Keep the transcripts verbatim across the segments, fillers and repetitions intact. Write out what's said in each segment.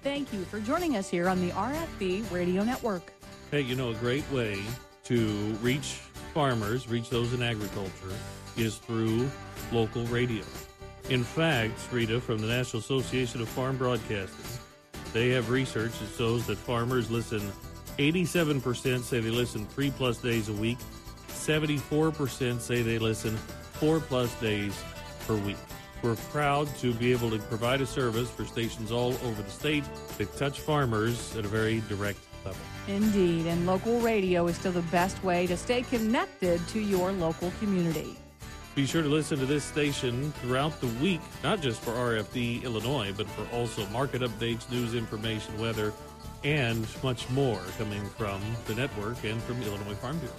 Thank you for joining us here on the R F B Radio Network. Hey, you know, a great way to reach farmers, reach those in agriculture, is through local radio. In fact, Rita, from the National Association of Farm Broadcasters, they have research that shows that farmers listen, eighty-seven percent say they listen three plus days a week, seventy-four percent say they listen four plus days per week. We're proud to be able to provide a service for stations all over the state that touch farmers at a very direct level. Indeed, and local radio is still the best way to stay connected to your local community. Be sure to listen to this station throughout the week, not just for R F D Illinois, but for also market updates, news information, weather, and much more coming from the network and from Illinois Farm Bureau.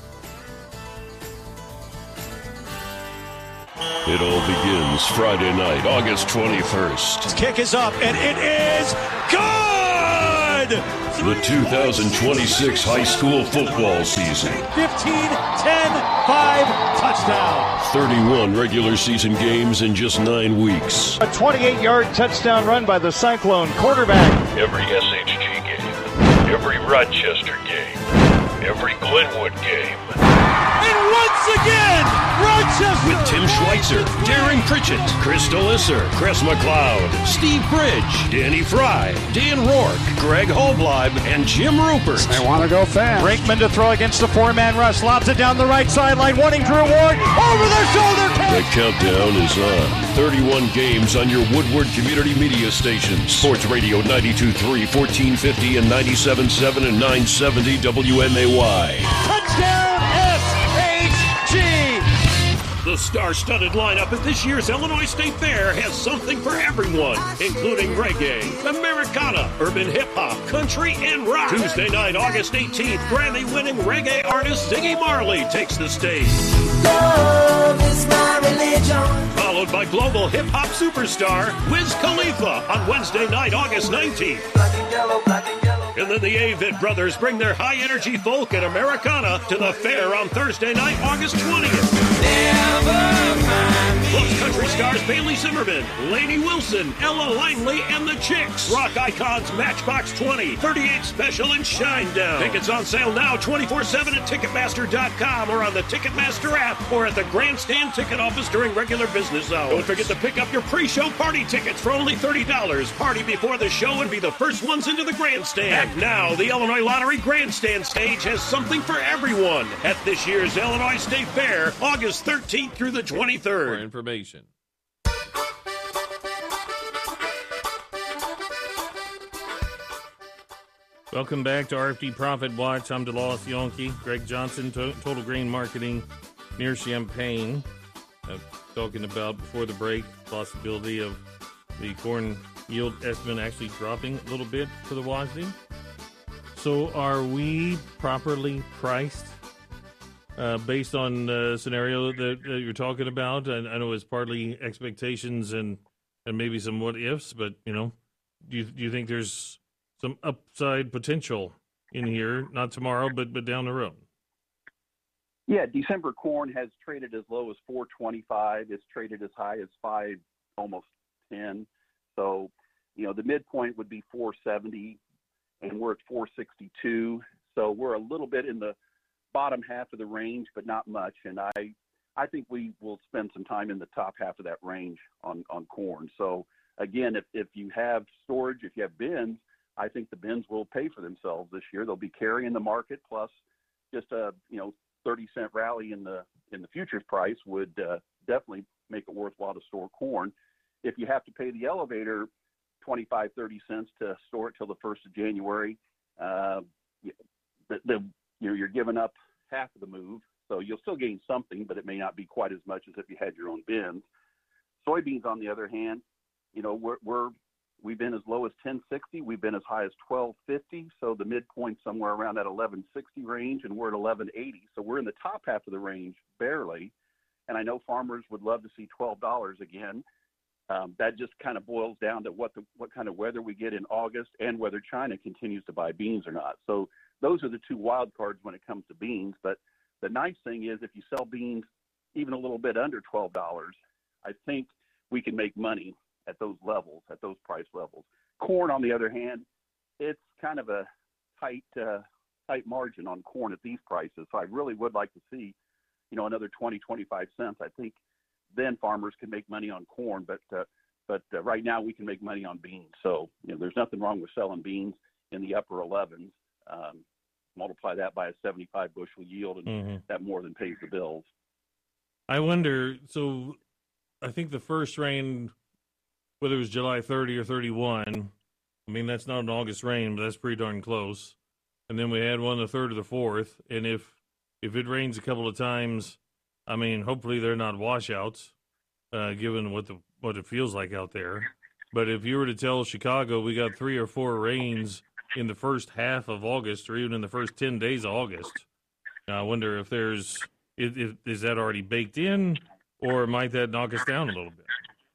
It all begins Friday night, August twenty-first. His kick is up, and it is good! The two thousand twenty-six high school football season. fifteen, ten, five, touchdown. thirty-one regular season games in just nine weeks. A twenty-eight-yard touchdown run by the Cyclone quarterback. Every S H G game, every Rochester game, every Glenwood game. And once again, Rochester! With Tim Schweitzer, Darren Pritchett, Chris DeLisser, Chris McLeod, Steve Bridge, Danny Fry, Dan Rourke, Greg Holbleib, and Jim Rupert. They want to go fast. Brinkman to throw against the four-man rush. Lobs it down the right sideline, wanting Drew Ward. Over their shoulder catch. The countdown is on. thirty-one games on your Woodward Community Media stations. Sports Radio ninety-two point three, fourteen fifty, and ninety-seven point seven and nine seventy W M A Y. Touchdown S H G! The star-studded lineup at this year's Illinois State Fair has something for everyone, including reggae, Americana, urban hip-hop, country, and rock. Tuesday night, August eighteenth, Grammy-winning reggae artist Ziggy Marley takes the stage. Love is my religion. Followed by global hip-hop superstar Wiz Khalifa on Wednesday night, August nineteenth. Black and yellow, black and yellow. And then the Avett Brothers bring their high-energy folk and Americana to the fair on Thursday night, August twentieth. Plus country stars Bailey Zimmerman, Lainey Wilson, Ella Langley, and the Chicks. Rock icons Matchbox twenty, thirty-eight Special, and Shinedown. Tickets on sale now twenty-four seven at Ticketmaster dot com or on the Ticketmaster app or at the Grandstand Ticket Office during regular business hours. Don't forget to pick up your pre-show party tickets for only thirty dollars. Party before the show and be the first ones into the Grandstand. And now, the Illinois Lottery Grandstand stage has something for everyone at this year's Illinois State Fair, August thirteenth through the twenty-third. For information. Welcome back to R F D Profit Watch. I'm DeLawes Yonke, Greg Johnson, to- Total Grain Marketing near Champaign. Uh, talking about before the break possibility of the corn yield estimate actually dropping a little bit for the W A S D. So are we properly priced uh, based on the scenario that uh, you're talking about? I, I know it's partly expectations and, and maybe some what ifs, but you know, do you, do you think there's some upside potential in here, not tomorrow, but but down the road? Yeah, December corn has traded as low as four twenty-five. It's traded as high as five, almost ten. So, you know, the midpoint would be four seventy, and we're at four sixty-two. So we're a little bit in the bottom half of the range, but not much. And I, I think we will spend some time in the top half of that range on, on corn. So again, if, if you have storage, if you have bins, I think the bins will pay for themselves this year. They'll be carrying the market, plus just a, you know, thirty cent rally in the in the futures price would uh, definitely make it worthwhile to store corn. If you have to pay the elevator twenty-five, thirty cents to store it till the first of January, uh, the, the, you know, you're giving up half of the move. So you'll still gain something, but it may not be quite as much as if you had your own bins. Soybeans, on the other hand, you know, we're, we're we've been as low as ten sixty. We've been as high as twelve fifty. So the midpoint somewhere around that eleven sixty range, and we're at eleven eighty. So we're in the top half of the range, barely. And I know farmers would love to see twelve dollars again. Um, that just kind of boils down to what the what kind of weather we get in August and whether China continues to buy beans or not. So those are the two wild cards when it comes to beans. But the nice thing is, if you sell beans even a little bit under twelve dollars, I think we can make money at those levels, at those price levels. Corn, on the other hand, it's kind of a tight uh, tight margin on corn at these prices. So I really would like to see, you know, another twenty, twenty-five cents. I think then farmers can make money on corn, but uh, but uh, right now we can make money on beans. So, you know, there's nothing wrong with selling beans in the upper elevens. Um, multiply that by a seventy-five bushel yield, and mm-hmm. that more than pays the bills. I wonder, so I think the first rain, whether it was July thirtieth or thirty-first, I mean, that's not an August rain, but that's pretty darn close. And then we had one the third or the fourth, and if if it rains a couple of times, I mean, hopefully they're not washouts, uh, given what the what it feels like out there. But if you were to tell Chicago we got three or four rains in the first half of August, or even in the first ten days of August, I wonder if there's if, if, is that already baked in, or might that knock us down a little bit?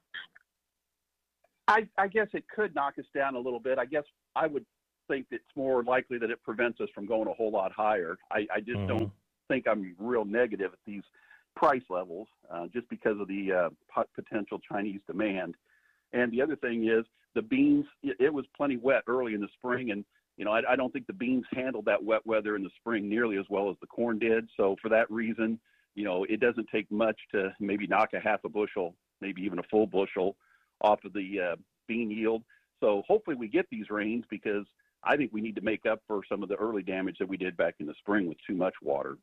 I, I guess it could knock us down a little bit. I guess I would think it's more likely that it prevents us from going a whole lot higher. I, I just mm-hmm. don't think I'm real negative at these price levels, uh, just because of the uh, potential Chinese demand. And the other thing is the beans, it, it was plenty wet early in the spring, and you know, I, I don't think the beans handled that wet weather in the spring nearly as well as the corn did. So for that reason, you know, it doesn't take much to maybe knock a half a bushel, maybe even a full bushel off of the uh, bean yield. So hopefully we get these rains, because I think we need to make up for some of the early damage that we did back in the spring with too much water.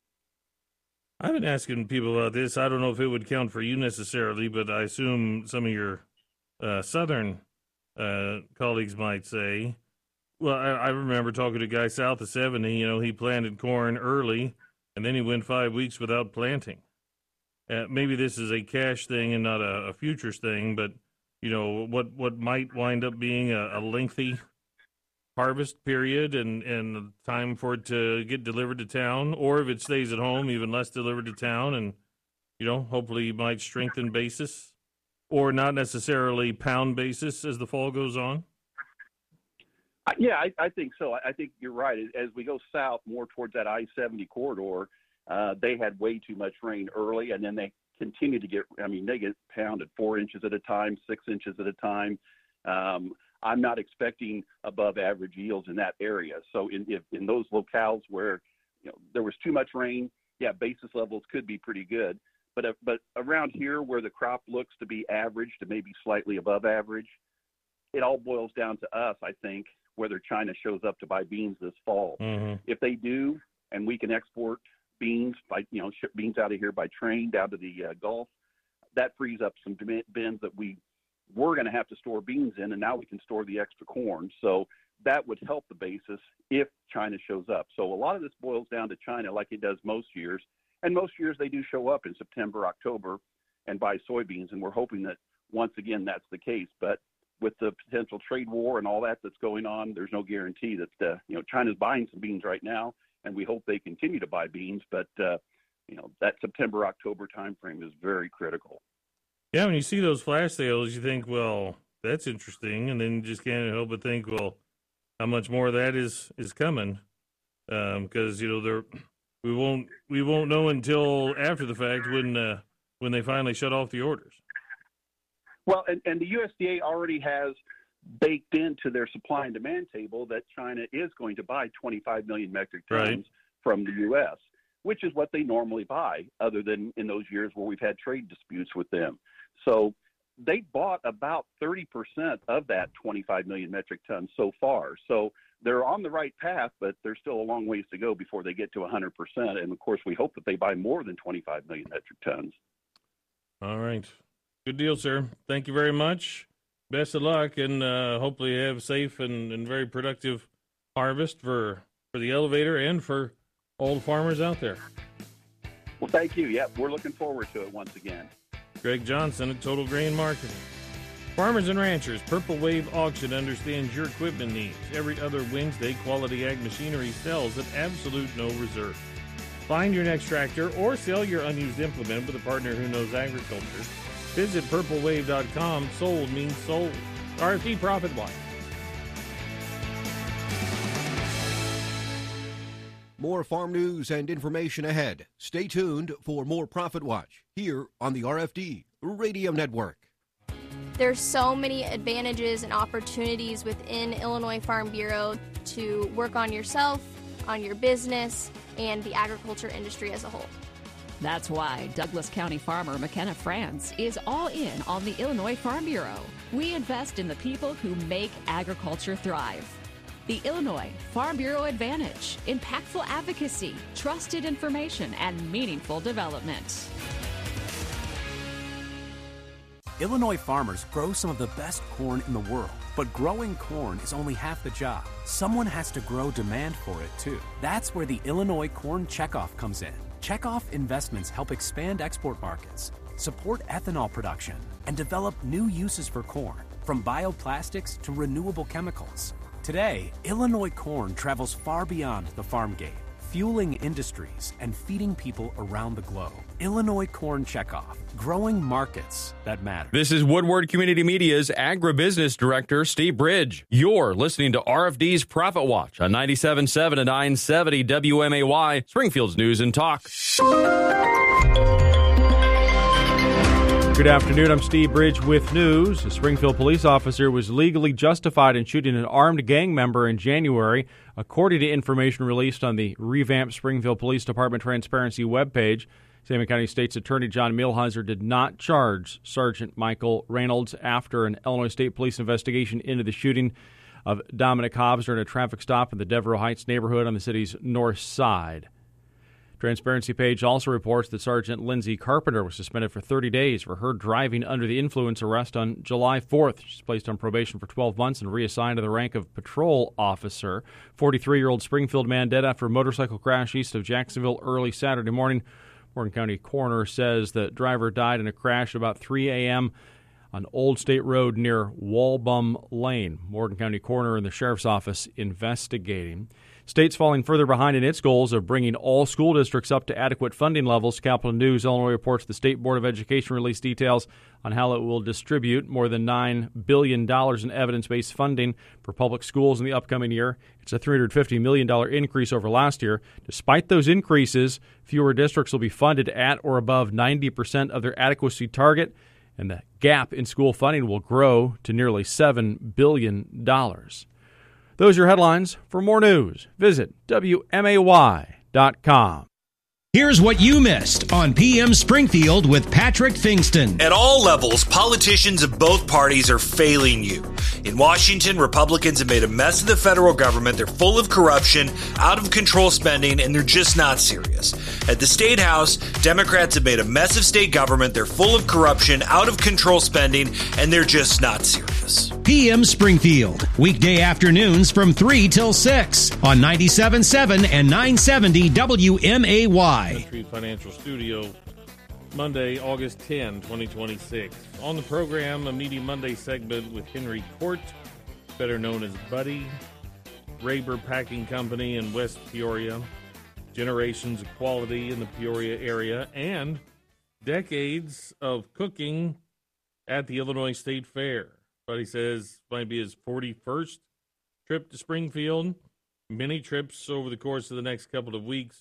I've been asking people about this. I don't know if it would count for you necessarily, but I assume some of your uh, southern uh, colleagues might say. Well, I, I remember talking to a guy south of seventy, you know, he planted corn early, and then he went five weeks without planting. Uh, maybe this is a cash thing and not a, a futures thing, but, you know, what, what might wind up being a, a lengthy harvest period and, and time for it to get delivered to town, or if it stays at home, even less delivered to town, and, you know, hopefully you might strengthen basis, or not necessarily pound basis as the fall goes on? Yeah, I, I think so. I think you're right. As we go south more towards that I seventy corridor, uh, they had way too much rain early, and then they continue to get, I mean, they get pounded four inches at a time, six inches at a time. Um, I'm not expecting above average yields in that area. So in, if, in those locales where, you know, there was too much rain, yeah, basis levels could be pretty good. But, uh, but around here where the crop looks to be average to maybe slightly above average, it all boils down to us, I think, whether China shows up to buy beans this fall. Mm-hmm. If they do, and we can export beans by, you know, ship beans out of here by train down to the uh, Gulf, that frees up some bins that we were going to have to store beans in, and now we can store the extra corn. So that would help the basis if China shows up. So a lot of this boils down to China, like it does most years. And most years they do show up in September, October, and buy soybeans, and we're hoping that once again that's the case. But with the potential trade war and all that that's going on, there's no guarantee that, uh, you know, China's buying some beans right now, and we hope they continue to buy beans. But, uh, you know, that September, October timeframe is very critical. Yeah, when you see those flash sales, you think, well, that's interesting, and then you just can't help but think, well, how much more of that is, is coming? Because, um, you know, they're, we won't we won't know until after the fact when uh, when they finally shut off the orders. Well, and, and the U S D A already has baked into their supply and demand table that China is going to buy twenty-five million metric tons right. from the U S, which is what they normally buy, other than in those years where we've had trade disputes with them. So they bought about thirty percent of that twenty-five million metric tons so far. So they're on the right path, but there's still a long ways to go before they get to one hundred percent. And, of course, we hope that they buy more than twenty-five million metric tons. All right. Good deal, sir. Thank you very much. Best of luck, and uh, hopefully you have a safe and, and very productive harvest for, for the elevator and for all the farmers out there. Well, thank you. Yeah, we're looking forward to it once again. Greg Johnson at Total Grain Marketing. Farmers and ranchers, Purple Wave Auction understands your equipment needs. Every other Wednesday, Quality Ag Machinery sells at absolute no reserve. Find your next tractor or sell your unused implement with a partner who knows agriculture. Visit purple wave dot com. Sold means sold. R F D Profit Watch. More farm news and information ahead. Stay tuned for more Profit Watch here on the R F D Radio Network. There's so many advantages and opportunities within Illinois Farm Bureau to work on yourself, on your business, and the agriculture industry as a whole. That's why Douglas County farmer McKenna France is all in on the Illinois Farm Bureau. We invest in the people who make agriculture thrive. The Illinois Farm Bureau Advantage: impactful advocacy, trusted information, and meaningful development. Illinois farmers grow some of the best corn in the world, but growing corn is only half the job. Someone has to grow demand for it, too. That's where the Illinois Corn Checkoff comes in. Checkoff investments help expand export markets, support ethanol production, and develop new uses for corn, from bioplastics to renewable chemicals. Today, Illinois corn travels far beyond the farm gate, fueling industries and feeding people around the globe. Illinois Corn Checkoff, growing markets that matter. This is Woodward Community Media's Agribusiness Director, Steve Bridge. You're listening to R F D's Profit Watch on ninety-seven point seven and nine seventy W M A Y, Springfield's News and Talk. Good afternoon. I'm Steve Bridge with news. A Springfield police officer was legally justified in shooting an armed gang member in January, according to information released on the revamped Springfield Police Department Transparency webpage. Salmon County State's Attorney John Milheiser did not charge Sergeant Michael Reynolds after an Illinois State Police investigation into the shooting of Dominic Hobbs during a traffic stop in the Devereaux Heights neighborhood on the city's north side. Transparency page also reports that Sergeant Lindsay Carpenter was suspended for thirty days for her driving under the influence arrest on July fourth. She's placed on probation for twelve months and reassigned to the rank of patrol officer. forty-three-year-old Springfield man dead after a motorcycle crash east of Jacksonville early Saturday morning. Morgan County coroner says the driver died in a crash about three a.m. on Old State Road near Walbum Lane. Morgan County coroner and the sheriff's office investigating. State's falling further behind in its goals of bringing all school districts up to adequate funding levels. Capital News Illinois reports the State Board of Education released details on how it will distribute more than nine billion dollars in evidence-based funding for public schools in the upcoming year. It's a three hundred fifty million dollars increase over last year. Despite those increases, fewer districts will be funded at or above ninety percent of their adequacy target, and the gap in school funding will grow to nearly seven billion dollars. Those are your headlines. For more news, visit W M A Y dot com. Here's what you missed on P M Springfield with Patrick Fingston. At all levels, politicians of both parties are failing you. In Washington, Republicans have made a mess of the federal government. They're full of corruption, out of control spending, and they're just not serious. At the State House, Democrats have made a mess of state government. They're full of corruption, out of control spending, and they're just not serious. P M Springfield, weekday afternoons from three till six on ninety-seven point seven and nine seventy W M A Y. Country Financial Studio, Monday, August tenth, twenty twenty-six. On the program, a Media Monday segment with Henry Court, better known as Buddy, Raber Packing Company in West Peoria, generations of quality in the Peoria area, and decades of cooking at the Illinois State Fair. Buddy says it might be his forty-first trip to Springfield. Many trips over the course of the next couple of weeks,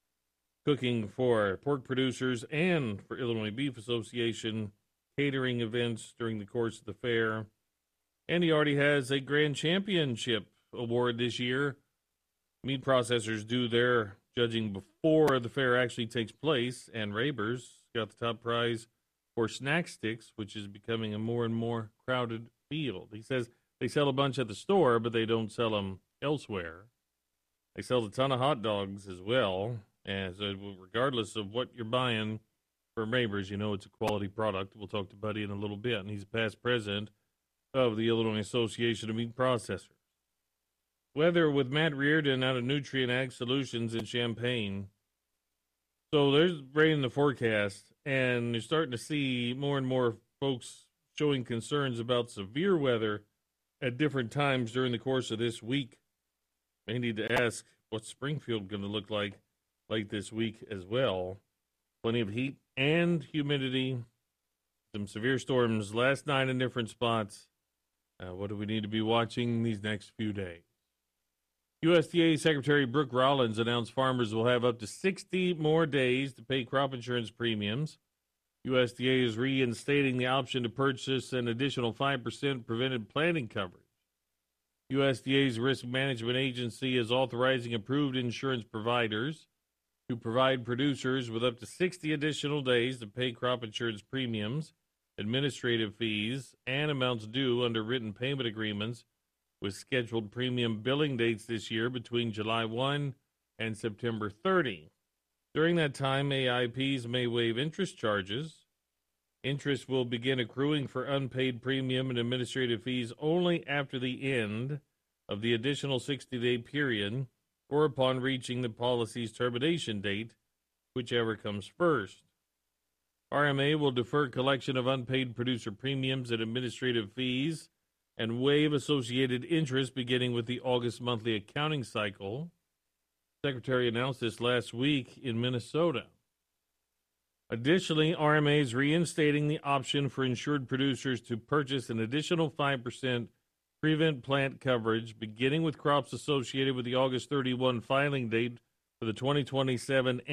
cooking for pork producers and for Illinois Beef Association, catering events during the course of the fair. And he already has a Grand Championship award this year. Meat processors do their judging before the fair actually takes place, and Raber's got the top prize for snack sticks, which is becoming a more and more crowded field. He says they sell a bunch at the store, but they don't sell them elsewhere. They sell a ton of hot dogs as well. And so regardless of what you're buying from Raber's, you know it's a quality product. We'll talk to Buddy in a little bit, and he's past president of the Illinois Association of Meat Processors. Weather with Matt Reardon out of Nutrient Ag Solutions in Champaign. So there's rain in the forecast, and you're starting to see more and more folks showing concerns about severe weather at different times during the course of this week. May need to ask, what's Springfield going to look like like this week as well? Plenty of heat and humidity. Some severe storms last night in different spots. Uh, what do we need to be watching these next few days? U S D A Secretary Brooke Rollins announced farmers will have up to sixty more days to pay crop insurance premiums. U S D A is reinstating the option to purchase an additional five percent preventive planting coverage. U S D A's Risk Management Agency is authorizing approved insurance providers to provide producers with up to sixty additional days to pay crop insurance premiums, administrative fees, and amounts due under written payment agreements with scheduled premium billing dates this year between July first and September thirtieth. During that time, A I Ps may waive interest charges. Interest will begin accruing for unpaid premium and administrative fees only after the end of the additional sixty-day period or upon reaching the policy's termination date, whichever comes first. R M A will defer collection of unpaid producer premiums and administrative fees and waive associated interest beginning with the August monthly accounting cycle. The Secretary announced this last week in Minnesota. Additionally, R M A is reinstating the option for insured producers to purchase an additional five percent prevent plant coverage beginning with crops associated with the August thirty-first filing date for the twenty twenty-seven